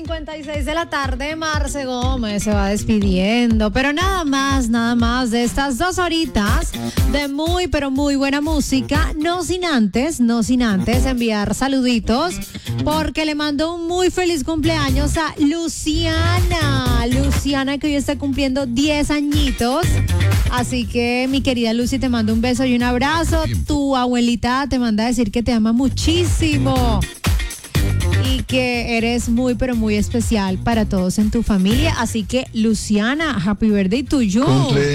8:56 de la tarde, Marce Gómez se va despidiendo, pero nada más de estas 2 horitas de muy, pero muy buena música, no sin antes enviar saluditos, porque le mando un muy feliz cumpleaños a Luciana, que hoy está cumpliendo 10 añitos, así que mi querida Lucy, te mando un beso y un abrazo. Tu abuelita te manda a decir que te ama muchísimo y que eres muy, pero muy especial para todos en tu familia. Así que, Luciana, happy birthday to you.